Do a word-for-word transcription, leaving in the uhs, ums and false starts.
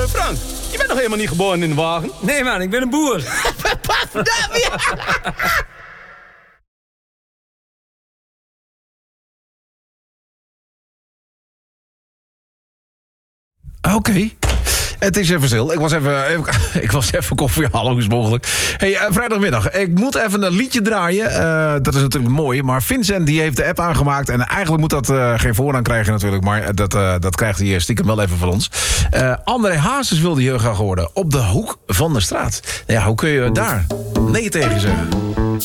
Frank, je bent nog helemaal niet geboren in de wagen. Nee man, ik ben een boer. Oké. Okay. Het is even stil. Ik was even, even, ik was even koffie halen, hoe is mogelijk. Hey, uh, vrijdagmiddag. Ik moet even een liedje draaien. Uh, dat is natuurlijk mooi. Maar Vincent die heeft de app aangemaakt. En eigenlijk moet dat uh, geen voornaam krijgen natuurlijk. Maar dat, uh, dat krijgt hij stiekem wel even van ons. Uh, André Hazes wilde heel graag horen. Op de hoek van de straat. Nou ja, hoe kun je daar nee tegen zeggen?